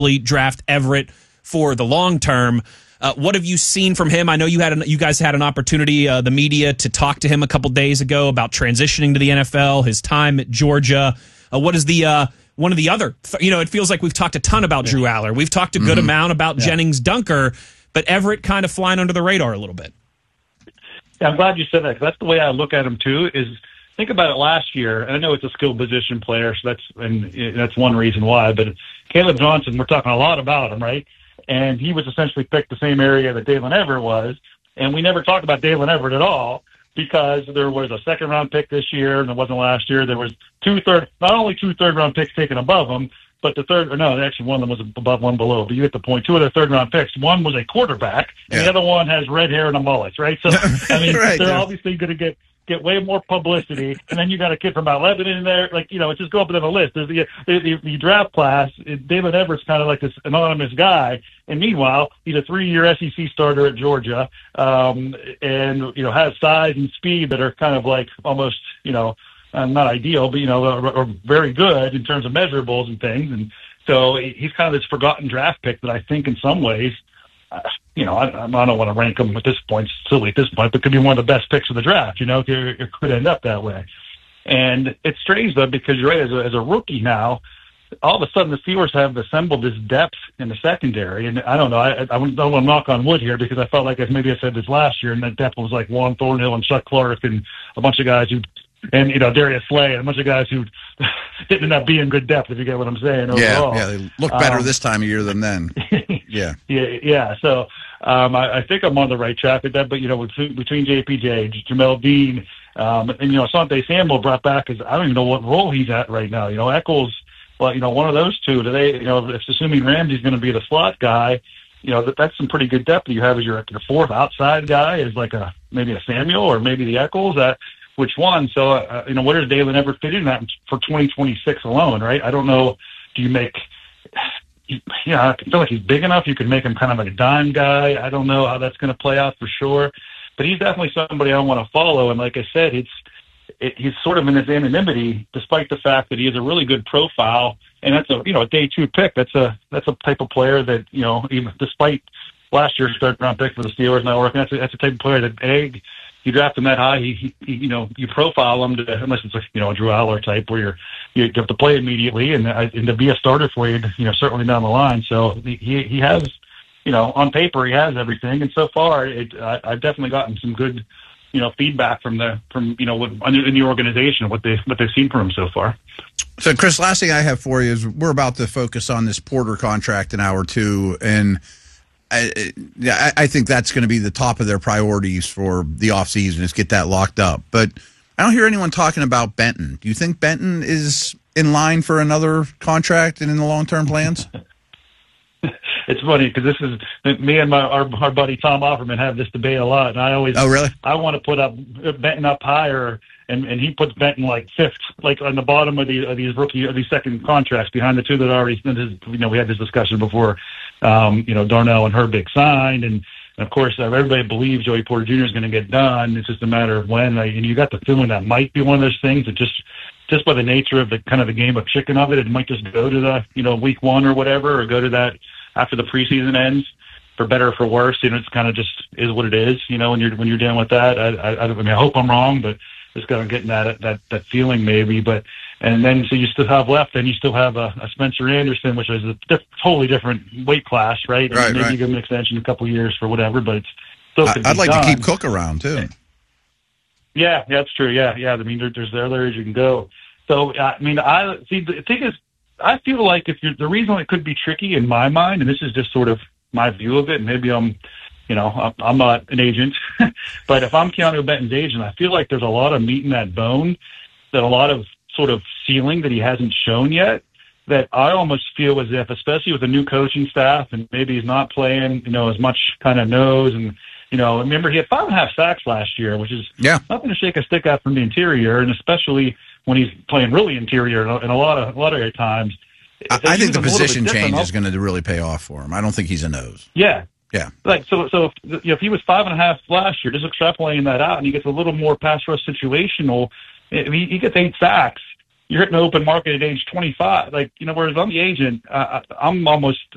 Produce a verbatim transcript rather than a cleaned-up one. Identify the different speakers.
Speaker 1: draft Everett for the long term. Uh, what have you seen from him? I know you had an, you guys had an opportunity, uh, the media, to talk to him a couple days ago about transitioning to the N F L, his time at Georgia. Uh, what is the uh, one of the other? You know, it feels like we've talked a ton about Drew Aller. We've talked a good mm-hmm. amount about yeah. Jennings Dunker, but Everett kind of flying under the radar a little bit.
Speaker 2: Yeah, I'm glad you said that, because that's the way I look at him too. Is think about it last year, and I know it's a skill position player, so that's and that's one reason why. But Caleb Johnson, we're talking a lot about him, right? And he was essentially picked the same area that Daylen Everett was. And we never talked about Daylen Everett at all, because there was a second round pick this year, and it wasn't last year. There was two third, not only two third round picks taken above him, but the third, or no, actually one of them was above, one below. But you get the point. Two of their third round picks. One was a quarterback, and yeah. the other one has red hair and a mullet, right? So, I mean, right, they're yeah. obviously going to get, get way more publicity. And then you got a kid from Mount Lebanon in there. Like, you know, it's just go up and down the list. There's the, the, the, the draft class. Daylen Everett's kind of like this anonymous guy. And meanwhile, he's a three-year S E C starter at Georgia, um, and, you know, has size and speed that are kind of like almost, you know, uh, not ideal, but, you know, are, are very good in terms of measurables and things. And so he's kind of this forgotten draft pick that I think in some ways, uh, you know, I, I don't want to rank him at this point, it's silly at this point, but could be one of the best picks of the draft, you know, it, it could end up that way. And it's strange, though, because you're right, as a, as a rookie now, all of a sudden the Steelers have assembled this depth in the secondary. And I don't know, I, I don't want to knock on wood here, because I felt like maybe I said this last year, and that depth was like Juan Thornhill and Chuck Clark and a bunch of guys who, and, you know, Darius Slay and a bunch of guys who didn't end up being good depth, if you get what I'm saying, overall.
Speaker 3: Yeah, yeah, they look better um, this time of year than then. Yeah.
Speaker 2: yeah, yeah. So um, I, I think I'm on the right track with that. But, you know, with, between J P J, Jamel Dean, um, and, you know, Asante Samuel brought back, because I don't even know what role he's at right now. You know, Eccles, well, you know, one of those two, do they, you know, if assuming Ramsey's going to be the slot guy, you know, that, that's some pretty good depth you have as your, your fourth outside guy is like a maybe a Samuel or maybe the Eccles. That which one? So, uh, you know, where does Daylen Everett fit in that for twenty twenty-six alone, right? I don't know. Do you make, yeah, I feel like he's big enough. You could make him kind of like a dime guy. I don't know how that's going to play out for sure. But he's definitely somebody I want to follow. And like I said, it's it, he's sort of in his anonymity, despite the fact that he has a really good profile. And that's a, you know, a day two pick. That's a, that's a type of player that, you know, even despite last year's third round pick for the Steelers not working, that's a, that's a type of player that, A, you draft him that high, he, he, you know, you profile him to, unless it's a, you know, a Drew Aller type where you're, you have to play immediately and, and to be a starter for you, you know, certainly down the line. So he, he has, you know, on paper, he has everything. And so far, it, I, I've definitely gotten some good, you know, feedback from the, from, you know, what, in the organization, what they, what they've seen from him so far.
Speaker 3: So, Chris, last thing I have for you is we're about to focus on this Porter contract in hour two, and I, I, I think that's going to be the top of their priorities for the offseason is get that locked up. But I don't hear anyone talking about Benton. Do you think Benton is in line for another contract and in the long-term plans?
Speaker 2: It's funny because this is me and my our, our buddy Tom Offerman have this debate a lot, and I always
Speaker 3: oh really
Speaker 2: I want to put up Benton up higher, and, and he puts Benton like fifth, like on the bottom of the of these rookie of these second contracts behind the two that already, you know, we had this discussion before, um, you know, Darnell and Herbig signed, and, and of course uh, everybody believes Joey Porter Junior is going to get done. It's just a matter of when, like, and you got the feeling that might be one of those things that just. Just by the nature of the kind of the game of chicken of it, it might just go to the, you know, week one or whatever, or go to that after the preseason ends, for better or for worse. You know, it's kind of just is what it is. You know, when you're when you're dealing with that, I, I, I mean, I hope I'm wrong, but just kind of getting that that that feeling maybe. But and then so you still have left, and you still have a, a Spencer Anderson, which is a diff, totally different weight class, right?
Speaker 3: Right,
Speaker 2: and maybe
Speaker 3: right.
Speaker 2: you give him an extension a couple years for whatever, but it's still.
Speaker 3: I, I'd like done. to keep Cook around too.
Speaker 2: Yeah, yeah, that's true. Yeah, yeah. I mean, there, there's there areas you can go. So, I mean, I see, the thing is, I feel like if you're, the reason it could be tricky in my mind, and this is just sort of my view of it, and maybe I'm, you know, I'm, I'm not an agent, but if I'm Keanu Benton's agent, I feel like there's a lot of meat in that bone, that a lot of sort of ceiling that he hasn't shown yet, that I almost feel as if, especially with a new coaching staff, and maybe he's not playing, you know, as much kind of nose, and, you know, remember he had five and a half sacks last year, which is
Speaker 3: yeah.
Speaker 2: nothing to shake a stick at from the interior, and especially when he's playing really interior in a lot of a lot of times.
Speaker 3: I, I think the position change is going to really pay off for him. I don't think he's a nose.
Speaker 2: Yeah.
Speaker 3: Yeah.
Speaker 2: Like, so, so if, you know, if he was five and a half last year, just extrapolating that out, and he gets a little more pass rush situational, if he, he gets eight sacks, you're hitting the open market at age twenty-five. Like, you know, whereas I'm the agent, uh, I'm almost